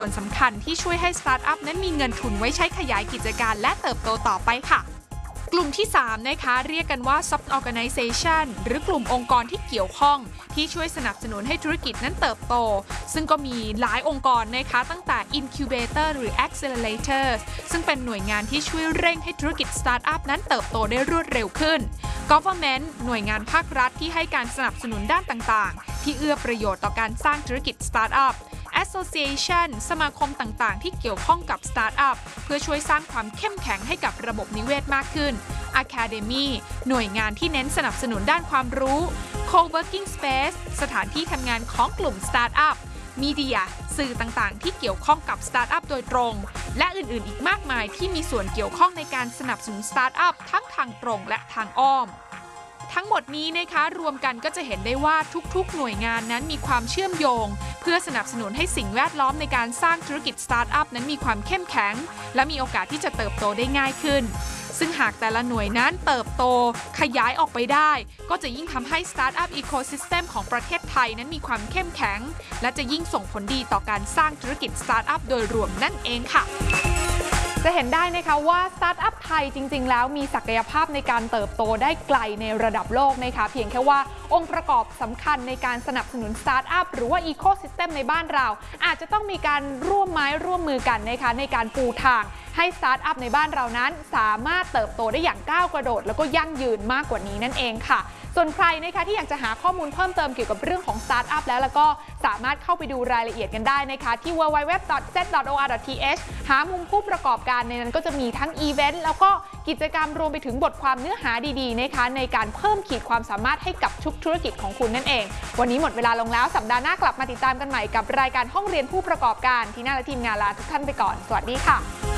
ส่วนสำคัญที่ช่วยให้สตาร์ทอัพนั้นมีเงินทุนไว้ใช้ขยายกิจการและเติบโตต่อไปค่ะกลุ่มที่3นะคะเรียกกันว่า Soft Organization หรือกลุ่มองค์กรที่เกี่ยวข้องที่ช่วยสนับสนุนให้ธุรกิจนั้นเติบโตซึ่งก็มีหลายองค์กรนะคะตั้งแต่ Incubator หรือ Accelerator ซึ่งเป็นหน่วยงานที่ช่วยเร่งให้ธุรกิจสตาร์ทอัพนั้นเติบโตได้รวดเร็วขึ้น Government หน่วยงานภาครัฐที่ให้การสนับสนุนด้านต่างๆที่เอื้อประโยชน์ต่อการสร้างธุรกิจสตาร์ทอัพAssociation สมาคมต่างๆที่เกี่ยวข้องกับสตาร์ทอัพเพื่อช่วยสร้างความเข้มแข็งให้กับระบบนิเวศมากขึ้น Academy หน่วยงานที่เน้นสนับสนุนด้านความรู้ Co-working Space สถานที่ทำงานของกลุ่มสตาร์ทอัพ Media สื่อต่างๆที่เกี่ยวข้องกับสตาร์ทอัพโดยตรงและอื่นๆอีกมากมายที่มีส่วนเกี่ยวข้องในการสนับสนุนสตาร์ทอัพทั้งทางตรงและทางอ้อมทั้งหมดนี้นะคะรวมกันก็จะเห็นได้ว่าทุกๆหน่วยงานนั้นมีความเชื่อมโยงเพื่อสนับสนุนให้สิ่งแวดล้อมในการสร้างธุรกิจสตาร์ทอัพนั้นมีความเข้มแข็งและมีโอกาสที่จะเติบโตได้ง่ายขึ้นซึ่งหากแต่ละหน่วยนั้นเติบโตขยายออกไปได้ก็จะยิ่งทำให้สตาร์ทอัพอีโคซิสเต็มของประเทศไทยนั้นมีความเข้มแข็งและจะยิ่งส่งผลดีต่อการสร้างธุรกิจสตาร์ทอัพโดยรวมนั่นเองค่ะจะเห็นได้นะคะว่าสตาร์ทอัพไทยจริงๆแล้วมีศักยภาพในการเติบโตได้ไกลในระดับโลกนะคะเพียงแค่ว่าองค์ประกอบสำคัญในการสนับสนุนสตาร์ทอัพหรือว่าอีโคซิสเต็มในบ้านเราอาจจะต้องมีการร่วมไม้ร่วมมือกันนะคะในการปูทางให้สตาร์ทอัพในบ้านเรานั้นสามารถเติบโตได้อย่างก้าวกระโดดแล้วก็ยั่งยืนมากกว่านี้นั่นเองค่ะส่วนใครนะคะที่อยากจะหาข้อมูลเพิ่มเติมเกี่ยวกับเรื่องของสตาร์ทอัพแล้วก็สามารถเข้าไปดูรายละเอียดกันได้นะคะที่ www.z.or.th หามุมผู้ประกอบการในนั้นก็จะมีทั้งอีเวนต์แล้วก็กิจกรรมรวมไปถึงบทความเนื้อหาดีๆนะคะในการเพิ่มขีดความสามารถให้กับทุกธุรกิจของคุณนั่นเองวันนี้หมดเวลาลงแล้วสัปดาห์หน้ากลับมาติดตามกันใหม่กับรายการห้องเรียนผู้ประกอบการที่น่าและทีมงานลาทุกท่านไปก่อนสวัสดีค่ะ